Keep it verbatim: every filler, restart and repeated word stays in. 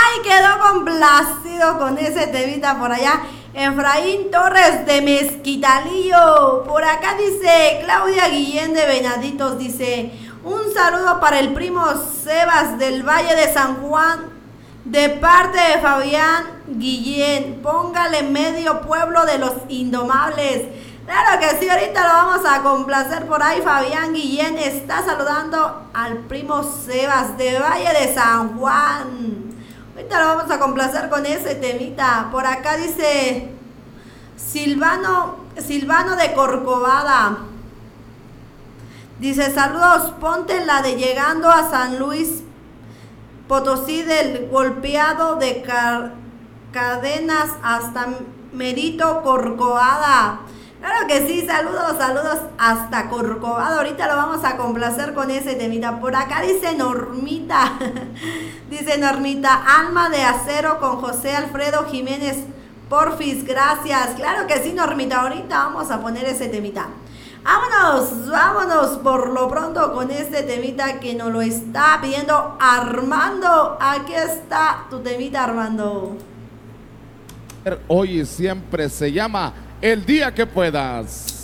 Ay, quedó complacido con ese temita por allá. Efraín Torres de Mezquitalillo. Por acá dice Claudia Guillén de Venaditos. Dice: un saludo para el primo Sebas del Valle de San Juan, de parte de Fabián Guillén. Póngale medio pueblo de los indomables. Claro que sí, ahorita lo vamos a complacer por ahí. Fabián Guillén está saludando al primo Sebas de Valle de San Juan. Ahorita lo vamos a complacer con ese temita. Por acá dice Silvano, Silvano de Corcovada. Dice: saludos, ponte la de llegando a San Luis Potosí, del golpeado de car cadenas hasta Merito, Corcovada. Claro que sí, saludos, saludos hasta Corcovado. Ahorita lo vamos a complacer con ese temita. Por acá dice Normita, dice Normita, alma de acero con José Alfredo Jiménez Porfis, gracias. Claro que sí, Normita, ahorita vamos a poner ese temita. Vámonos, vámonos por lo pronto con este temita que nos lo está pidiendo Armando. Aquí está tu temita, Armando. Hoy y siempre se llama El Día que Puedas.